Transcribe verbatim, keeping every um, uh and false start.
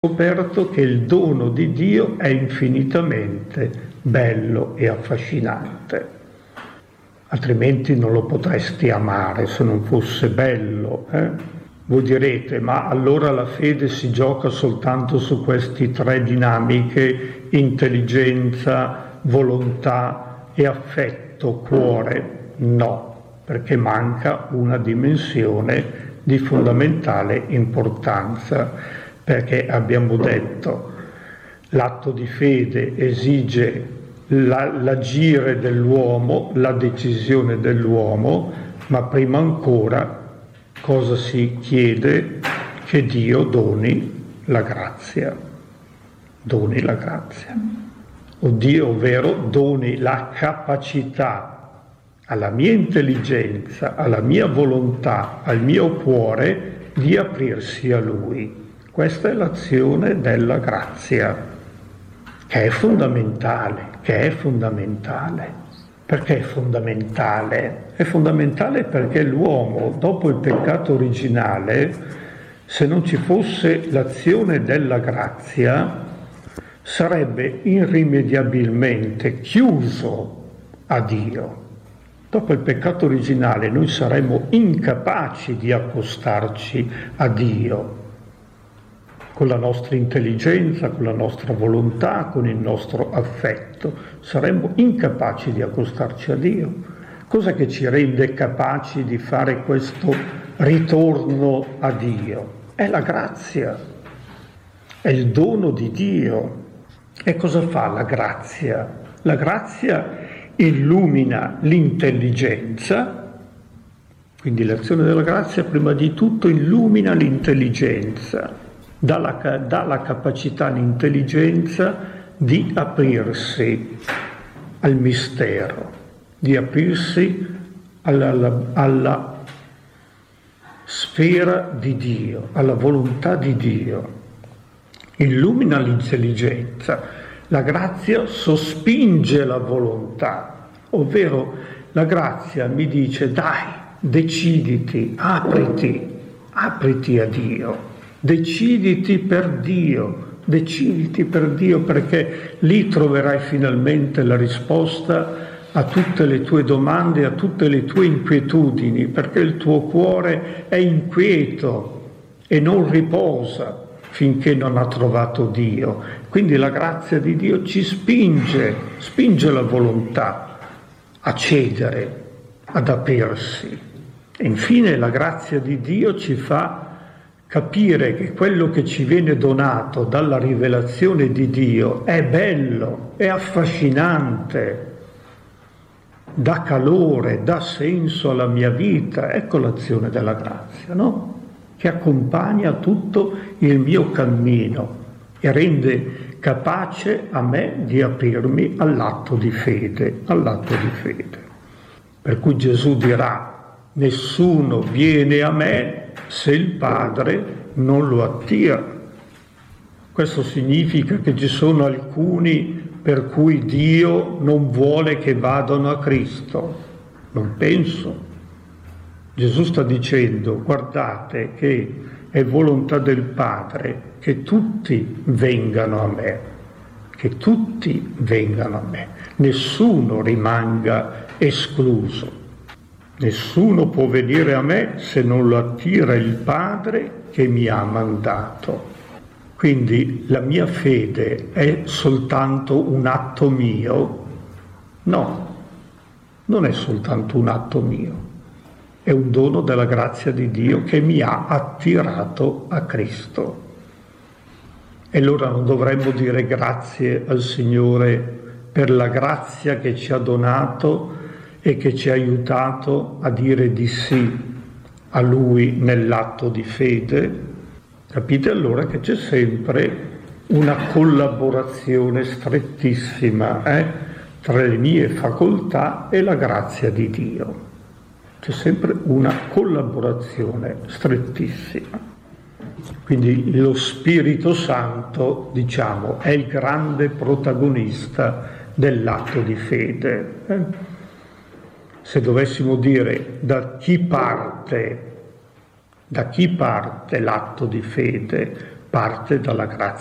scoperto che il dono di Dio è infinitamente bello e affascinante. Altrimenti non lo potresti amare se non fosse bello. Eh? Voi direte, ma allora la fede si gioca soltanto su queste tre dinamiche: intelligenza, volontà e affetto, cuore? No, perché manca una dimensione di fondamentale importanza. Perché abbiamo detto, l'atto di fede esige la, l'agire dell'uomo, la decisione dell'uomo, ma prima ancora cosa si chiede? Che Dio doni la grazia, doni la grazia. O Dio, ovvero doni la capacità alla mia intelligenza, alla mia volontà, al mio cuore di aprirsi a Lui. Questa è l'azione della grazia, che è fondamentale, che è fondamentale. Perché è fondamentale? È fondamentale perché l'uomo, dopo il peccato originale, se non ci fosse l'azione della grazia, sarebbe irrimediabilmente chiuso a Dio. Dopo il peccato originale noi saremmo incapaci di accostarci a Dio, con la nostra intelligenza, con la nostra volontà, con il nostro affetto, saremmo incapaci di accostarci a Dio. Cosa che ci rende capaci di fare questo ritorno a Dio? È la grazia, è il dono di Dio. E cosa fa la grazia? La grazia illumina l'intelligenza, quindi l'azione della grazia prima di tutto illumina l'intelligenza. Dà la, dà la capacità all'intelligenza di aprirsi al mistero, di aprirsi alla, alla, alla sfera di Dio, alla volontà di Dio. Illumina l'intelligenza. La grazia sospinge la volontà, ovvero la grazia mi dice: dai, deciditi, apriti, apriti a Dio. Deciditi per Dio, deciditi per Dio, perché lì troverai finalmente la risposta a tutte le tue domande, a tutte le tue inquietudini, perché il tuo cuore è inquieto e non riposa finché non ha trovato Dio. Quindi la grazia di Dio ci spinge, spinge la volontà a cedere, ad aprirsi. E infine la grazia di Dio ci fa capire che quello che ci viene donato dalla rivelazione di Dio è bello, è affascinante, dà calore, dà senso alla mia vita. Ecco l'azione della grazia, no? Che accompagna tutto il mio cammino e rende capace a me di aprirmi all'atto di fede, all'atto di fede. Per cui Gesù dirà: nessuno viene a me se il Padre non lo attira. Questo significa che ci sono alcuni per cui Dio non vuole che vadano a Cristo? Non penso. Gesù sta dicendo: guardate che è volontà del Padre che tutti vengano a me, che tutti vengano a me, nessuno rimanga escluso. Nessuno può venire a me se non lo attira il Padre che mi ha mandato. Quindi la mia fede è soltanto un atto mio? No, non è soltanto un atto mio. È un dono della grazia di Dio che mi ha attirato a Cristo. E allora non dovremmo dire grazie al Signore per la grazia che ci ha donato e che ci ha aiutato a dire di sì a Lui nell'atto di fede? Capite allora che c'è sempre una collaborazione strettissima eh, tra le mie facoltà e la grazia di Dio. C'è sempre una collaborazione strettissima. Quindi lo Spirito Santo, diciamo, è il grande protagonista dell'atto di fede. Eh? Se dovessimo dire da chi parte, da chi parte l'atto di fede, parte dalla grazia.